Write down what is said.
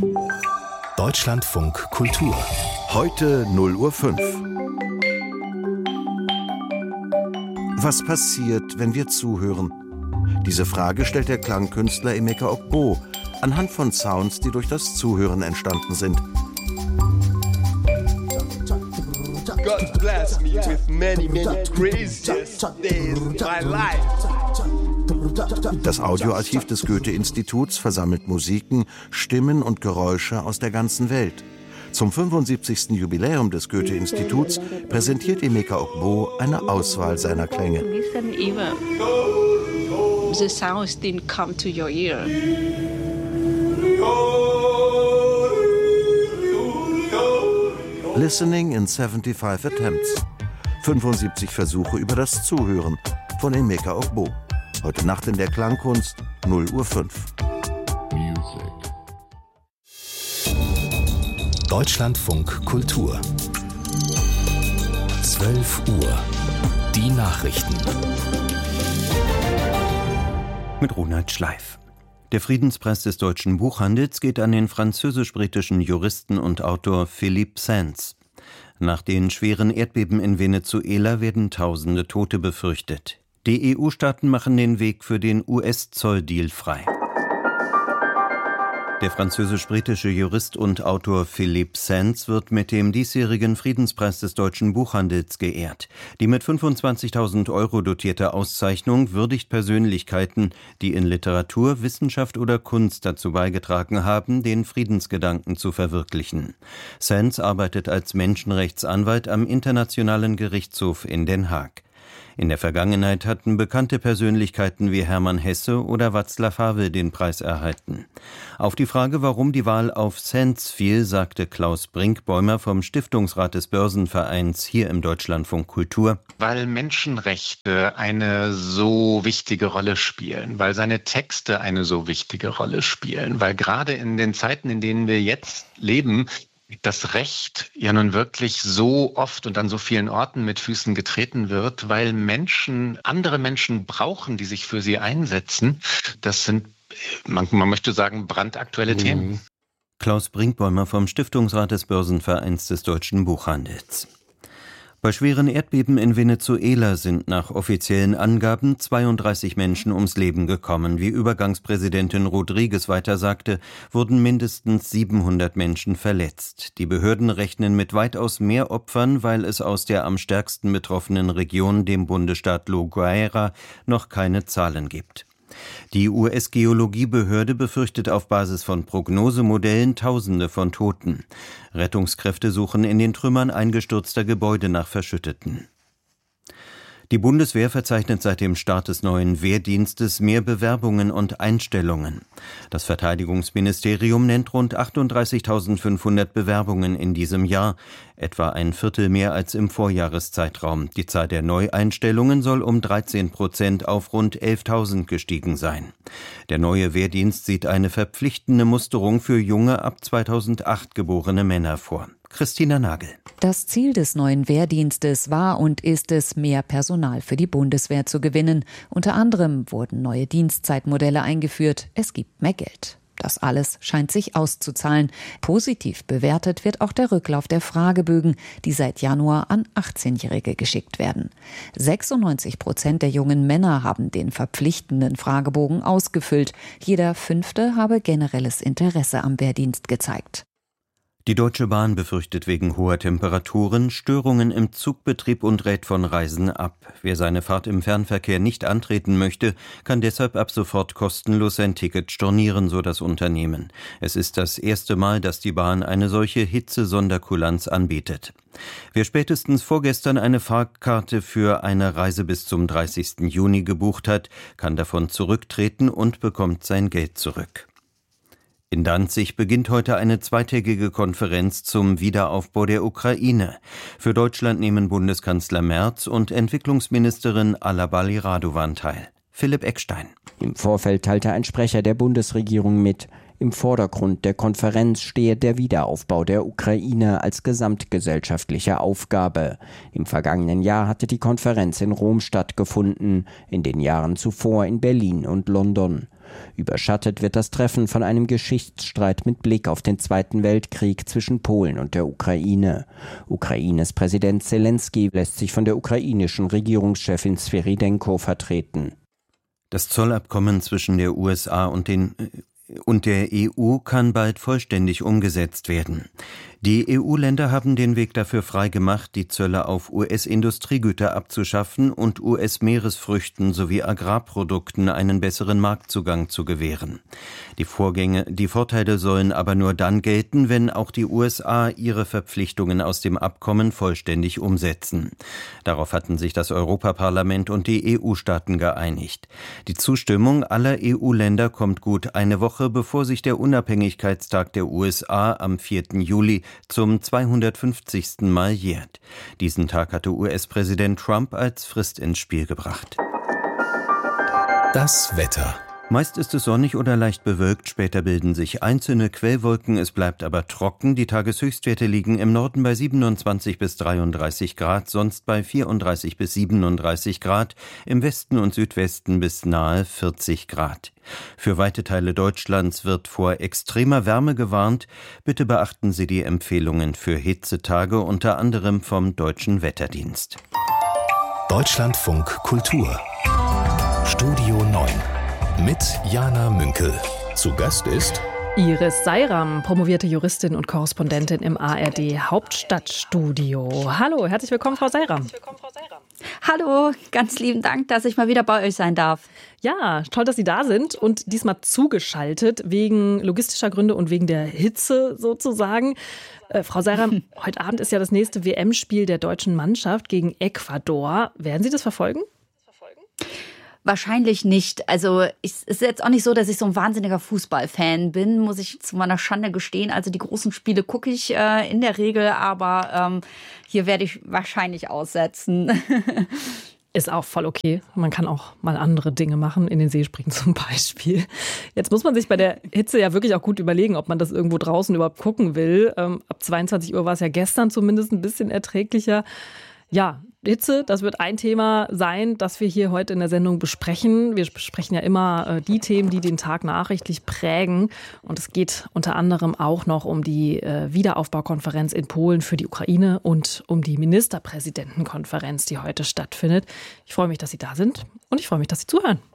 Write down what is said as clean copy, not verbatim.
Deutschlandfunk Kultur. Heute 0:05 Uhr. Was passiert, wenn wir zuhören? Diese Frage stellt der Klangkünstler Emeka Ogbo anhand von Sounds, die durch das Zuhören entstanden sind. God bless me with many craziest days of my life. Das Audioarchiv des Goethe-Instituts versammelt Musiken, Stimmen und Geräusche aus der ganzen Welt. Zum 75. Jubiläum des Goethe-Instituts präsentiert Emeka Ogbo eine Auswahl seiner Klänge. Listen even. The sounds didn't come to your ear. Listening in 75 Attempts. 75 Versuche über das Zuhören von Emeka Ogbo. Heute Nacht in der Klangkunst, 0:05 Uhr. Deutschlandfunk Kultur. 12 Uhr. Die Nachrichten. Mit Ronald Schleif. Der Friedenspreis des deutschen Buchhandels geht an den französisch-britischen Juristen und Autor Philippe Sands. Nach den schweren Erdbeben in Venezuela werden tausende Tote befürchtet. Die EU-Staaten machen den Weg für den US-Zolldeal frei. Der französisch-britische Jurist und Autor Philippe Sands wird mit dem diesjährigen Friedenspreis des deutschen Buchhandels geehrt. Die mit 25.000 € dotierte Auszeichnung würdigt Persönlichkeiten, die in Literatur, Wissenschaft oder Kunst dazu beigetragen haben, den Friedensgedanken zu verwirklichen. Sands arbeitet als Menschenrechtsanwalt am Internationalen Gerichtshof in Den Haag. In der Vergangenheit hatten bekannte Persönlichkeiten wie Hermann Hesse oder Václav Havel den Preis erhalten. Auf die Frage, warum die Wahl auf Sands fiel, sagte Klaus Brinkbäumer vom Stiftungsrat des Börsenvereins hier im Deutschlandfunk Kultur: Weil Menschenrechte eine so wichtige Rolle spielen, weil seine Texte eine so wichtige Rolle spielen, weil gerade in den Zeiten, in denen wir jetzt leben, das Recht ja nun wirklich so oft und an so vielen Orten mit Füßen getreten wird, weil Menschen, andere Menschen brauchen, die sich für sie einsetzen. Das sind, man möchte sagen, brandaktuelle Themen. Klaus Brinkbäumer vom Stiftungsrat des Börsenvereins des deutschen Buchhandels. Bei schweren Erdbeben in Venezuela sind nach offiziellen Angaben 32 Menschen ums Leben gekommen. Wie Übergangspräsidentin Rodriguez weiter sagte, wurden mindestens 700 Menschen verletzt. Die Behörden rechnen mit weitaus mehr Opfern, weil es aus der am stärksten betroffenen Region, dem Bundesstaat La Guaira, noch keine Zahlen gibt. Die US-Geologiebehörde befürchtet auf Basis von Prognosemodellen Tausende von Toten. Rettungskräfte suchen in den Trümmern eingestürzter Gebäude nach Verschütteten. Die Bundeswehr verzeichnet seit dem Start des neuen Wehrdienstes mehr Bewerbungen und Einstellungen. Das Verteidigungsministerium nennt rund 38.500 Bewerbungen in diesem Jahr, etwa ein Viertel mehr als im Vorjahreszeitraum. Die Zahl der Neueinstellungen soll um 13% auf rund 11.000 gestiegen sein. Der neue Wehrdienst sieht eine verpflichtende Musterung für junge, ab 2008 geborene Männer vor. Christina Nagel. Das Ziel des neuen Wehrdienstes war und ist es, mehr Personal für die Bundeswehr zu gewinnen. Unter anderem wurden neue Dienstzeitmodelle eingeführt. Es gibt mehr Geld. Das alles scheint sich auszuzahlen. Positiv bewertet wird auch der Rücklauf der Fragebögen, die seit Januar an 18-Jährige geschickt werden. 96% der jungen Männer haben den verpflichtenden Fragebogen ausgefüllt. Jeder Fünfte habe generelles Interesse am Wehrdienst gezeigt. Die Deutsche Bahn befürchtet wegen hoher Temperaturen Störungen im Zugbetrieb und rät von Reisen ab. Wer seine Fahrt im Fernverkehr nicht antreten möchte, kann deshalb ab sofort kostenlos sein Ticket stornieren, so das Unternehmen. Es ist das erste Mal, dass die Bahn eine solche Hitze-Sonderkulanz anbietet. Wer spätestens vorgestern eine Fahrkarte für eine Reise bis zum 30. Juni gebucht hat, kann davon zurücktreten und bekommt sein Geld zurück. In Danzig beginnt heute eine zweitägige Konferenz zum Wiederaufbau der Ukraine. Für Deutschland nehmen Bundeskanzler Merz und Entwicklungsministerin Alabali Radovan teil. Philipp Eckstein. Im Vorfeld teilte ein Sprecher der Bundesregierung mit, im Vordergrund der Konferenz stehe der Wiederaufbau der Ukraine als gesamtgesellschaftliche Aufgabe. Im vergangenen Jahr hatte die Konferenz in Rom stattgefunden, in den Jahren zuvor in Berlin und London. Überschattet wird das Treffen von einem Geschichtsstreit mit Blick auf den Zweiten Weltkrieg zwischen Polen und der Ukraine. Ukraines Präsident Zelensky lässt sich von der ukrainischen Regierungschefin Sviridenko vertreten. Das Zollabkommen zwischen der USA und der EU kann bald vollständig umgesetzt werden. Die EU-Länder haben den Weg dafür freigemacht, die Zölle auf US-Industriegüter abzuschaffen und US-Meeresfrüchten sowie Agrarprodukten einen besseren Marktzugang zu gewähren. Die Vorteile sollen aber nur dann gelten, wenn auch die USA ihre Verpflichtungen aus dem Abkommen vollständig umsetzen. Darauf hatten sich das Europaparlament und die EU-Staaten geeinigt. Die Zustimmung aller EU-Länder kommt gut eine Woche, bevor sich der Unabhängigkeitstag der USA am 4. Juli zum 250. Mal jährt. Diesen Tag hatte US-Präsident Trump als Frist ins Spiel gebracht. Das Wetter. Meist ist es sonnig oder leicht bewölkt, später bilden sich einzelne Quellwolken, es bleibt aber trocken. Die Tageshöchstwerte liegen im Norden bei 27 bis 33 Grad, sonst bei 34 bis 37 Grad, im Westen und Südwesten bis nahe 40 Grad. Für weite Teile Deutschlands wird vor extremer Wärme gewarnt. Bitte beachten Sie die Empfehlungen für Hitzetage, unter anderem vom Deutschen Wetterdienst. Deutschlandfunk Kultur. Studio 9. Mit Jana Münkel. Zu Gast ist Iris Seiram, promovierte Juristin und Korrespondentin im ARD Hauptstadtstudio. Hallo, herzlich willkommen, Frau Seiram. Hallo, ganz lieben Dank, dass ich mal wieder bei euch sein darf. Ja, toll, dass Sie da sind und diesmal zugeschaltet wegen logistischer Gründe und wegen der Hitze sozusagen. Frau Seiram, heute Abend ist ja das nächste WM-Spiel der deutschen Mannschaft gegen Ecuador. Werden Sie das verfolgen? Wahrscheinlich nicht. Also es ist jetzt auch nicht so, dass ich so ein wahnsinniger Fußballfan bin, muss ich zu meiner Schande gestehen. Also die großen Spiele gucke ich in der Regel, aber hier werde ich wahrscheinlich aussetzen. Ist auch voll okay. Man kann auch mal andere Dinge machen, in den See springen zum Beispiel. Jetzt muss man sich bei der Hitze ja wirklich auch gut überlegen, ob man das irgendwo draußen überhaupt gucken will. Ab 22 Uhr war es ja gestern zumindest ein bisschen erträglicher. Ja, Hitze, das wird ein Thema sein, das wir hier heute in der Sendung besprechen. Wir besprechen ja immer die Themen, die den Tag nachrichtlich prägen. Und es geht unter anderem auch noch um die Wiederaufbaukonferenz in Polen für die Ukraine und um die Ministerpräsidentenkonferenz, die heute stattfindet. Ich freue mich, dass Sie da sind und ich freue mich, dass Sie zuhören.